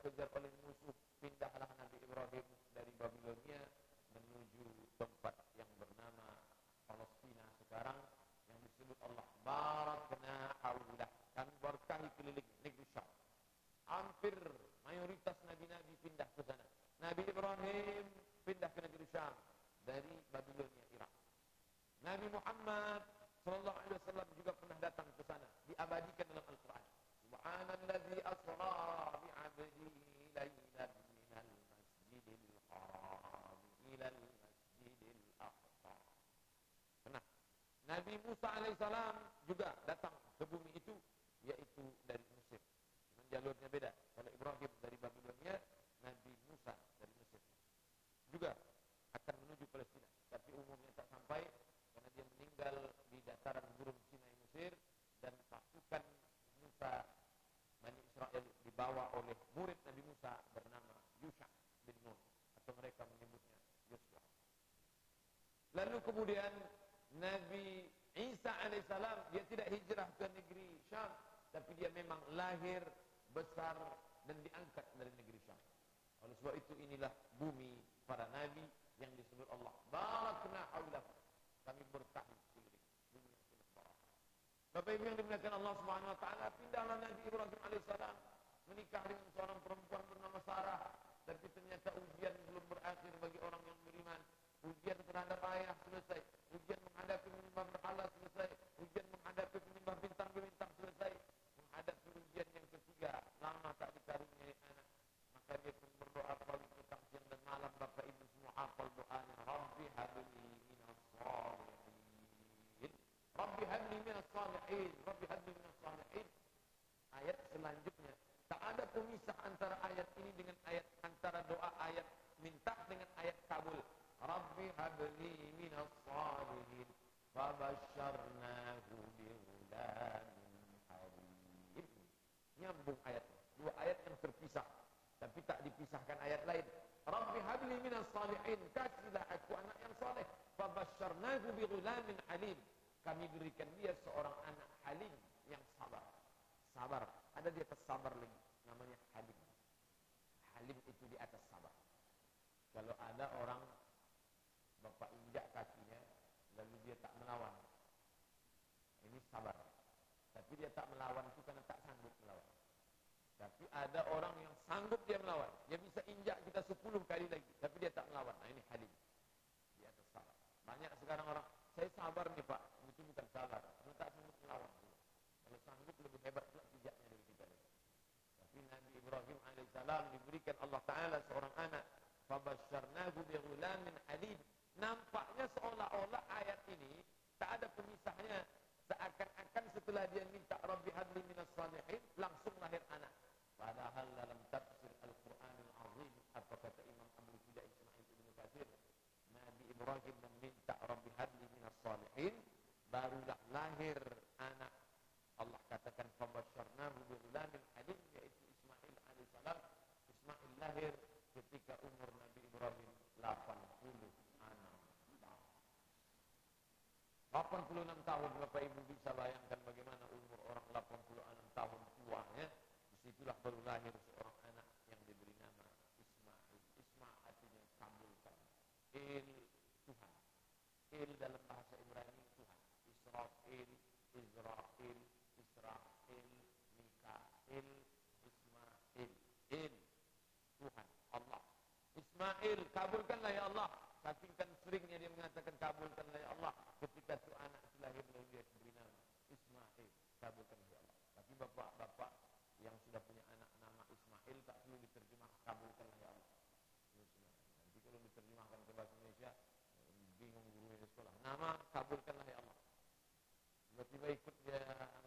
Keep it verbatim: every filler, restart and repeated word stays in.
dikejar oleh musuh, pindahlah Nabi Ibrahim dari Babilonia menuju tempat yang bernama Palestina sekarang, yang disebut Allah barakna haulah, kami berkahi keliling negeri Syam. Hampir mayoritas nabi-nabi pindah ke sana. Nabi Ibrahim pindah ke negeri Syam dari Babilonia, Irak. Nabi Muhammad sallallahu alaihi wasallam juga pernah datang ke sana, diabadikan dalam Al-Qur'an. Subhanalladzi asra bi'abdihi lailan minal masjidil haram ilal masjidil aqsa. Nah, Nabi Musa alaihissalam juga datang ke bumi itu, yaitu dari Mesir. Cuman jalurnya beda. Kalau Ibrahim dari Babilonia, Nabi Musa dari Mesir. Juga akan menuju Palestina, tapi umumnya tak sampai karena dia meninggal di dataran gurun Sinai Mesir, dan pasukan Musa Bani Israel dibawa oleh murid Nabi Musa bernama Yusha bin Nun, atau mereka menyebutnya Yosua. Lalu kemudian Nabi Isa alaihissalam, dia tidak hijrah ke negeri Syam, tapi dia memang lahir, besar, dan diangkat dari negeri Syam. Oleh sebab itu inilah bumi para nabi yang disebut Allah barakna haulah, kami berkahi sekeliling bumi yang penuh barakah. Bapak Ibu yang dimuliakan Allah Subhanahu wa taala, pindahlah Nabi Ibrahim alaihissalam menikah dengan seorang perempuan bernama Sarah, tapi ternyata ujian belum berakhir bagi orang yang beriman. Ujian terhadap ayah selesai, ujian menghadapi penyembah berhala selesai, ujian menghadapi penyembah bintang-bintang selesai, menghadapi ujian yang ketiga, lama tak dikaruniai anak, maka dia pun berdoa pagi, petang, siang dan malam. Bapak Ibu semua hafal doanya, Rabbi habli minas salihin, Rabbi habli minas salihin, Rabbi habli minas salihin. Ayat selanjutnya tak ada pemisah antara ayat ini dengan ayat, antara doa ayat minta dengan ayat kabul. Rabbi habli minas salihin fabasyarnahu bighulamin halim. Nyambung ayatnya. Dua ayat yang terpisah, tapi tak dipisahkan ayat lain. Rabbi habli minas salihin, kasihlah aku anak yang saleh. Fabasyarnahu bighulamin halim, kami berikan dia seorang anak halim yang sabar. Sabar, ada di atas sabar lagi, namanya halim. Halim itu di atas sabar. Kalau ada orang bapak injak kakinya, lalu dia tak melawan, ini sabar. Tapi dia tak melawan itu karena tak sanggup melawan. Tapi ada orang yang sanggup dia melawan, dia bisa injak kita sepuluh kali lagi, tapi dia tak melawan. Nah, ini halim, di atas sabar. Banyak sekarang orang, saya sabar nih pak, itu bukan sabar, karena tak sanggup melawan. Kalau sanggup lebih hebat pula pijaknya dari kita. Tapi Nabi Ibrahim alaihissalam diberikan Allah Ta'ala seorang anak, fabasyarnahu bighulamin halim. Nampaknya seolah-olah ayat ini tak ada pemisahnya, seakan-akan setelah dia minta Rabbi habli minas salihin langsung lahir anak. Padahal dalam tafsir Al-Quranul Azim, apa kata Imam Abu Fida Ismail Ibn Katsir, Nabi Ibrahim meminta Rabbi habli minas salihin, barulah lahir anak. Allah katakan fabasyarnahu bighulamin halim, yaitu Ismail alaihissalam. Ismail lahir ketika umur Nabi Ibrahim delapan puluh enam tahun. delapan puluh enam tahun, Bapak Ibu bisa bayangkan bagaimana umur orang delapan puluh enam tahun tuanya. Disitulah baru lahir seorang anak yang diberi nama Ismail. Isma artinya kabulkan. Il, Tuhan. Il dalam bahasa Ibrani Tuhan. Israfil, Israfil, Israfil, Mikail, Ismail. Il, Tuhan, Allah. Ismail, kabulkanlah ya Allah. Saking seringnya dia mengatakan kabulkanlah ya Allah, ketika tu anak lahir lalu dia diberi nama Ismail, kabulkanlah ya Allah. Tapi bapak-bapak yang sudah punya anak nama Ismail tak perlu diterjemah kabulkanlah ya Allah. Nanti kalau diterjemahkan ke bahasa Indonesia bingung guru di sekolah. Nama kabulkanlah ya Allah. Tiba-tiba ikut dia